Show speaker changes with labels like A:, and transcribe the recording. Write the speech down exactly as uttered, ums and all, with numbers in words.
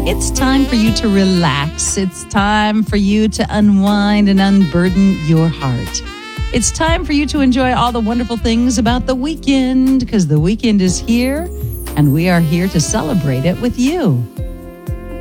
A: It's time for you to relax. It's time for you to unwind and unburden your heart. It's time for you to enjoy all the wonderful things about the weekend, because the weekend is here and we are here to celebrate it with you.